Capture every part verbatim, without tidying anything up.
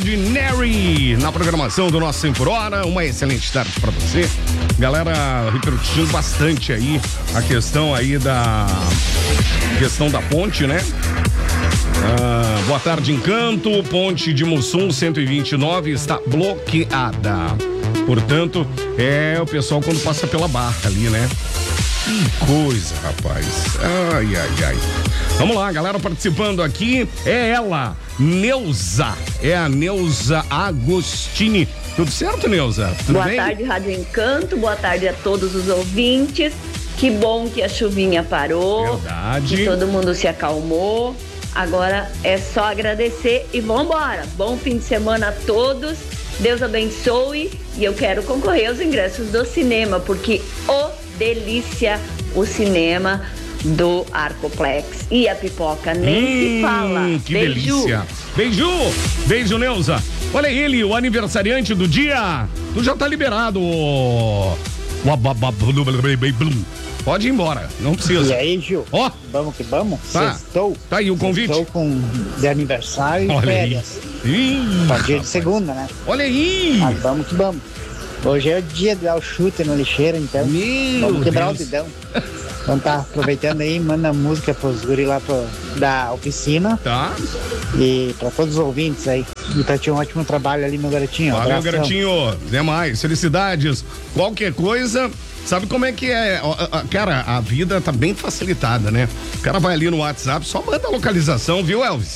Ordinary na programação do nosso cem por hora. Uma excelente tarde pra você. Galera repercutindo bastante aí a questão aí da questão da ponte, né? Ah, boa tarde, Encanto. Ponte de Mussum cento e vinte e nove está bloqueada. Portanto, é o pessoal quando passa pela barra ali, né? Que coisa, rapaz. Ai, ai, ai. Vamos lá, galera participando aqui. É ela, Neuza. É a Neuza Agostini. Tudo certo, Neuza? Tudo boa bem? tarde, Rádio Encanto. Boa tarde a todos os ouvintes. Que bom que a chuvinha parou. Verdade. Que todo mundo se acalmou. Agora é só agradecer e vambora. Bom fim de semana a todos. Deus abençoe. E eu quero concorrer aos ingressos do cinema, porque o delícia o cinema do Arcoplex. E a pipoca nem hum, se fala. Que Beijo. delícia. Beijo. Beijo, Neuza. Olha ele, o aniversariante do dia. Tu já tá liberado. Pode ir embora, não precisa. E aí, Gil? Ó. Vamos que vamos? Tá. Sextou. Tá aí o convite. Estou com de aniversário e Olha férias. Ih, Só dia de rapaz. segunda, né? Olha aí. Mas vamos que vamos. Hoje é o dia de dar o chute na lixeira, então Meu vamos quebrar Deus. o dedão. Então tá, aproveitando aí, manda música pros guri lá pro, da oficina. Tá. E pra todos os ouvintes aí. E pra ti um ótimo trabalho ali, meu garotinho. Valeu, Abração. garotinho. Demais. Felicidades. Qualquer coisa. Sabe como é que é? Cara, a vida tá bem facilitada, né? O cara vai ali no WhatsApp, só manda a localização, viu, Elvis?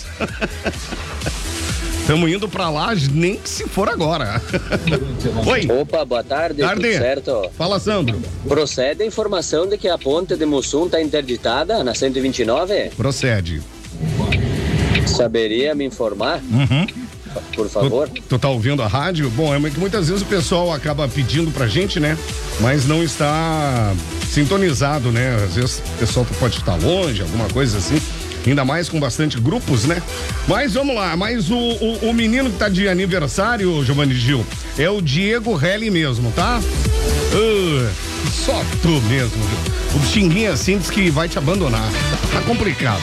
Estamos indo pra lá, nem que se for agora. Oi. Opa, boa tarde, Tarde. tudo certo? Fala, Sandro. Procede a informação de que a ponte de Mussum está interditada na cento e vinte e nove? Procede. Saberia me informar? Uhum. Por favor. Tu, tu tá ouvindo a rádio? Bom, é que muitas vezes o pessoal acaba pedindo pra gente, né? Mas não está sintonizado, né? Às vezes o pessoal pode estar longe, alguma coisa assim. Ainda mais com bastante grupos, né? Mas vamos lá, mas o, o, o menino que tá de aniversário, Giovanni Gil, é o Diego Helli mesmo, tá? Uh, só tu mesmo. O xinguinho assim diz que vai te abandonar. Tá complicado.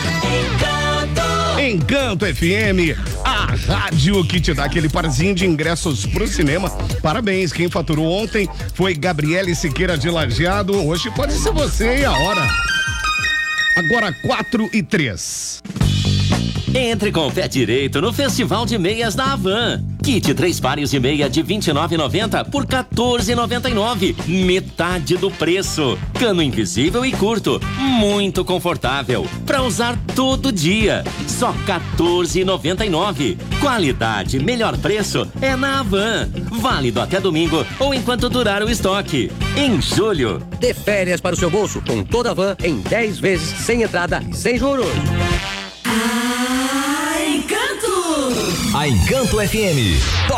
Encanto F M, a rádio que te dá aquele parzinho de ingressos pro cinema. Parabéns, quem faturou ontem foi Gabriele Siqueira de Lajeado. Hoje pode ser você e a hora. Agora quatro e três. Entre com o pé direito no Festival de Meias da Havan. Kit três pares de meia de vinte e nove reais e noventa centavos por quatorze reais e noventa e nove centavos. Metade do preço. Cano invisível e curto. Muito confortável. Para usar todo dia. Só quatorze reais e noventa e nove centavos. Qualidade, melhor preço é na Havan. Válido até domingo ou enquanto durar o estoque. Em julho. Dê férias para o seu bolso com toda a Havan em dez vezes sem entrada e sem juros. A Encanto F M.